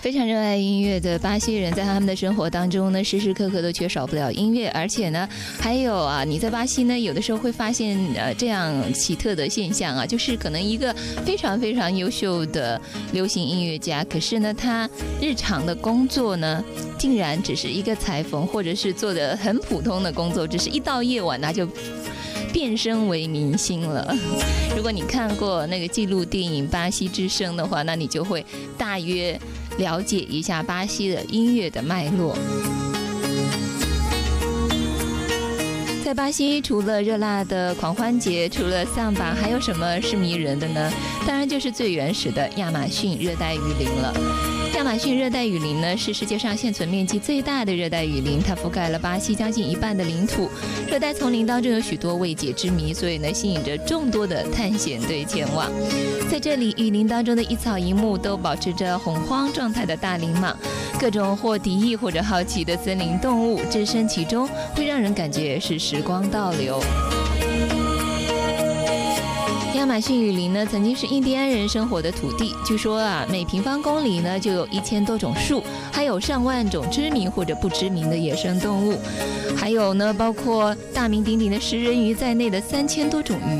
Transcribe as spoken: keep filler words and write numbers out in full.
非常热爱音乐的巴西人，在他们的生活当中呢，时时刻刻都缺少不了音乐，而且呢，还有啊，你在巴西呢，有的时候会发现呃这样奇特的现象啊，就是可能一个非常非常优秀的流行音乐家，可是呢，他日常的工作呢，竟然只是一个裁缝，或者是做的很普通的工作，只是一到夜晚他就变身为明星了。如果你看过那个纪录电影《巴西之声》的话，那你就会大约了解一下巴西的音乐的脉络。在巴西，除了热辣的狂欢节，除了桑巴，还有什么是迷人的呢？当然就是最原始的亚马逊热带雨林了。亚马逊热带雨林呢，是世界上现存面积最大的热带雨林，它覆盖了巴西将近一半的领土。热带丛林当中有许多未解之谜，所以呢，吸引着众多的探险队前往。在这里，雨林当中的一草一木都保持着洪荒状态的大林蟒，各种或敌意或者好奇的森林动物置身其中，会让人感觉是时光倒流。亚马逊雨林呢，曾经是印第安人生活的土地。据说啊，每平方公里呢就有一千多种树，还有上万种知名或者不知名的野生动物，还有呢，包括大名鼎鼎的食人鱼在内的三千多种鱼。